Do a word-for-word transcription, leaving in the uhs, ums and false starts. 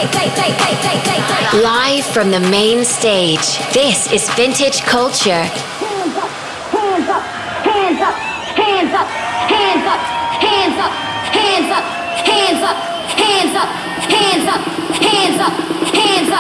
Live from the main stage, this is Vintage Culture. Hands up, hands up, hands up, hands up, hands up, hands up, hands up, hands up, hands up, hands up, hands up, hands up.